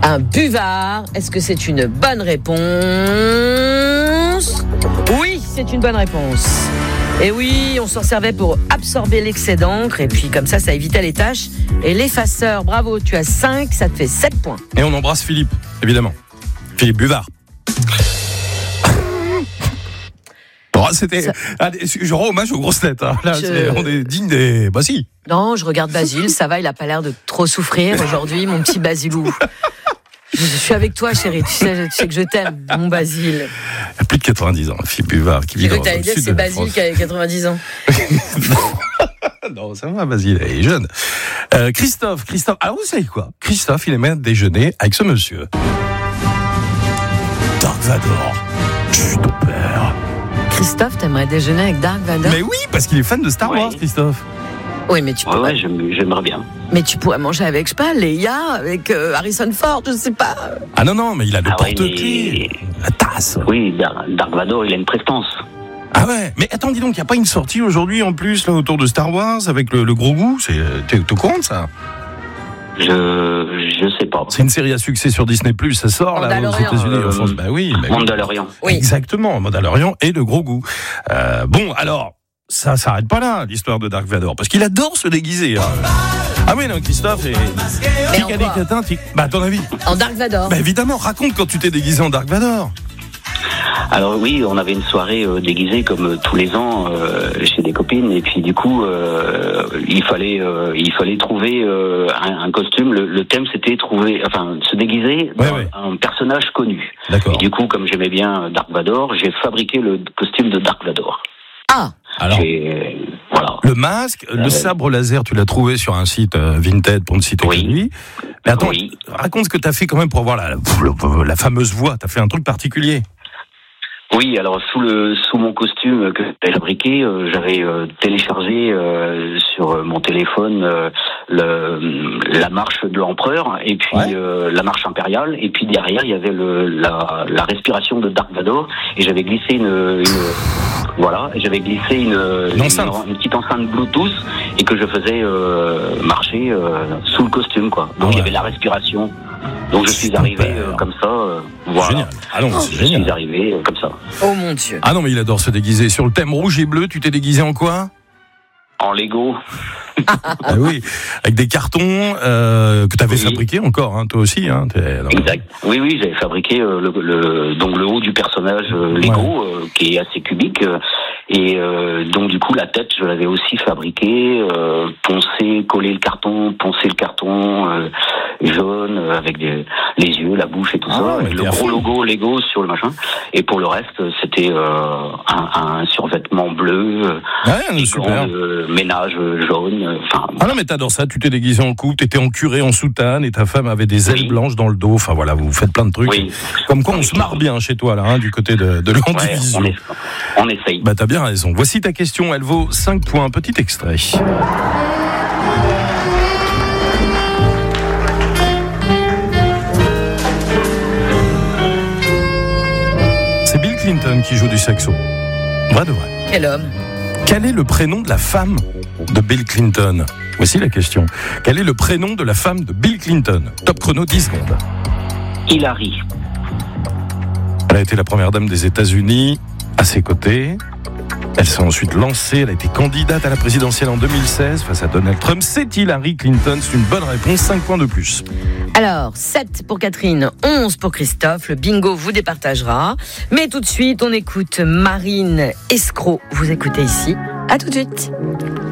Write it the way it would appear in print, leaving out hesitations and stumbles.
Un buvard. Est-ce que c'est une bonne réponse? Oui, c'est une bonne réponse. Et oui, on s'en servait pour absorber l'excès d'encre et puis comme ça évitait les taches et l'effaceur. Bravo, tu as 5, ça te fait 7 points. Et on embrasse Philippe, évidemment. Philippe Buvard. Bon, c'était. Allez, je rends hommage aux grosses têtes. Hein. Là, on est digne des. Bah si. Non, je regarde Basile, ça va, il a pas l'air de trop souffrir aujourd'hui, mon petit Basilou. Je suis avec toi, chérie. Tu sais que je t'aime, mon Basile. Il a plus de 90 ans, Philippe Buvard qui vit dans le sud de la France. C'est Basile qui a 90 ans. Non, ça va, Basile, il est jeune. Christophe. Alors, vous savez quoi? Christophe, il aimait déjeuner avec ce monsieur. Dark Vador. Chut, ton père. Christophe, t'aimerais déjeuner avec Dark Vador? Mais oui, parce qu'il est fan de Star Wars, Christophe. Oui, mais tu pourrais... Ouais, j'aimerais bien. Mais tu pourrais manger avec, je sais pas, Leia, avec Harrison Ford, je sais pas. Ah non, mais il a le porte-clés, la tasse. Oui, Dark Vador, il a une prestance. Ah ouais, mais attends, dis donc, il n'y a pas une sortie aujourd'hui en plus là autour de Star Wars avec le gros goût? T'es au courant de ça? Je sais pas. C'est une série à succès sur Disney+, ça sort là aux États-Unis, en France. Bah oui. Mandalorian. Oui. Exactement, Mandalorian et le gros goût. Bon, alors, ça s'arrête pas là, l'histoire de Dark Vador, parce qu'il adore se déguiser. Hein. Ah oui, non, Christophe, bah, à ton avis? En Dark Vador. Bah évidemment, raconte quand tu t'es déguisé en Dark Vador. Alors oui, on avait une soirée déguisée comme tous les ans chez des copines, et puis du coup, il fallait trouver un costume. Le thème, c'était se déguiser dans un personnage connu. D'accord. Et du coup, comme j'aimais bien Dark Vador, j'ai fabriqué le costume de Dark Vador. Ah. Alors, voilà. Le masque, le sabre laser, tu l'as trouvé sur un site Vinted pour ne citer que lui. Mais attends, raconte ce que tu as fait quand même pour avoir la fameuse voix. Tu as fait un truc particulier. Oui, alors sous mon costume que j'ai fabriqué, j'avais téléchargé sur mon téléphone la marche de l'empereur et puis la marche impériale, et puis derrière il y avait la respiration de Dark Vador, et j'avais glissé une petite enceinte Bluetooth et que je faisais marcher sous le costume, quoi. Donc il y avait la respiration. Donc je suis arrivé comme ça, voilà. Génial. Ah non, c'est génial. Je suis arrivé comme ça. Oh mon Dieu. Ah non, mais il adore se déguiser. Sur le thème rouge et bleu, tu t'es déguisé en quoi? En Lego. Ah oui, avec des cartons que tu avais fabriqués encore, hein, toi aussi. Hein, exact. Oui, j'avais fabriqué donc le haut du personnage Lego, qui est assez cubique. Et donc du coup la tête, je l'avais aussi fabriquée, coller le carton jaune avec les yeux, la bouche et tout ça, avec le gros logo Lego sur le machin. Et pour le reste, c'était un survêtement bleu, super. Ménage jaune. Ah non, mais t'adores ça. Tu t'es déguisé en couple, t'étais en curé, en soutane, et ta femme avait des ailes blanches dans le dos. Enfin voilà, vous faites plein de trucs. Oui. Comme quoi, on se marre bien chez toi là, hein, du côté de l'Andivision. On essaye. Bah t'as bien raison. Voici ta question. Elle vaut 5 points. Petit extrait. C'est Bill Clinton qui joue du saxo. Vrai de vrai. Quel homme. Quel est le prénom de la femme de Bill Clinton? Voici la question. Quel est le prénom de la femme de Bill Clinton? Top chrono, 10 secondes. Hillary. Elle a été la première dame des États-Unis. À ses côtés, elle s'est ensuite lancée. Elle a été candidate à la présidentielle en 2016 face à Donald Trump. C'est Hillary Clinton. C'est une bonne réponse. 5 points de plus. Alors, 7 pour Catherine, 11 pour Christophe. Le bingo vous départagera. Mais tout de suite, on écoute Marine Escroc. Vous écoutez ici. À tout de suite.